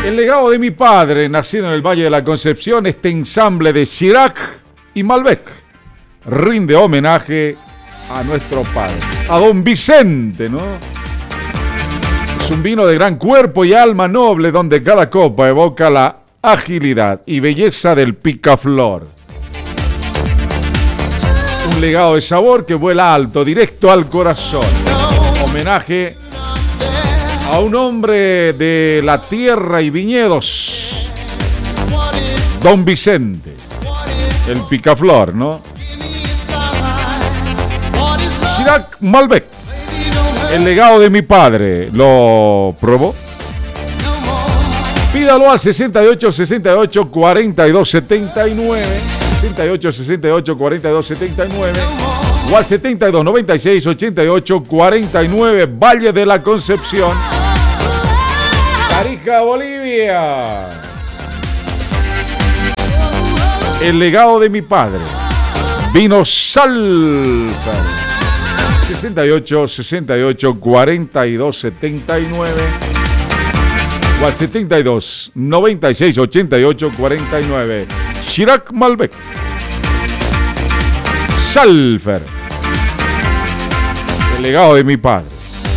El legado de mi padre, nacido en el Valle de la Concepción, este ensamble de Chirac y Malbec rinde homenaje a nuestro padre, a don Vicente, ¿no? Es un vino de gran cuerpo y alma noble, donde cada copa evoca la agilidad y belleza del picaflor. Un legado de sabor que vuela alto, directo al corazón. Homenaje a un hombre de la tierra y viñedos, don Vicente, el picaflor, ¿no? Chirac Malbec, el legado de mi padre. ¿Lo probó? Pídalo al 68 68 42 79, 68 68 42 79 o al 72 96 88 49, Valle de la Concepción, Tarija, Bolivia. El legado de mi padre, vino Salfer. 68 68 42 79 o al 72 96 88 49, Chirac Malbec. Salfer, el legado de mi padre.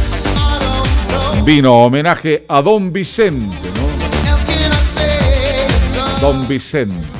Vino homenaje a don Vicente, ¿no? Don Vicente.